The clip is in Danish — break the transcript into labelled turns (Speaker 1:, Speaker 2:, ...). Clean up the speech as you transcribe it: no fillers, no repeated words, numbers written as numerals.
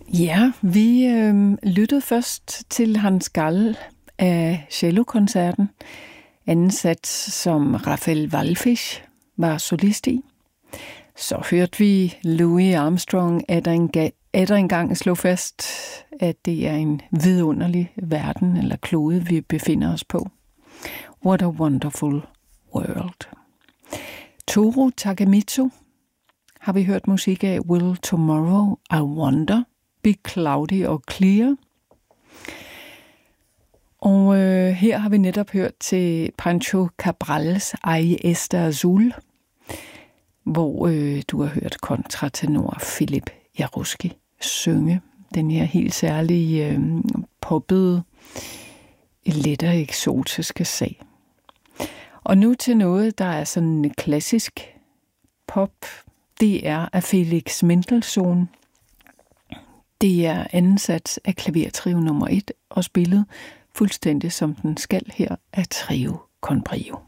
Speaker 1: Ja, vi lyttede først til Hans Gall af cellokoncerten, anden sats, som Raphael Wallfisch var solist i. Så hørte vi Louis Armstrong atter engang slå fast, at det er en vidunderlig verden eller klode, vi befinder os på. What a wonderful world. Toru Takemitsu har vi hørt musik af. Will tomorrow, I wonder, be cloudy or clear. Og her har vi netop hørt til Pancho Cabrals Ay Esta Azul, hvor du har hørt kontratenor Philip Jaruski synge den her helt særlige poppede, lettere eksotiske sag. Og nu til noget, der er sådan klassisk pop. Det er af Felix Mendelssohn. Det er anden sats af klavertrio nummer 1 og spillet fuldstændig som den skal her af Trio con Brio.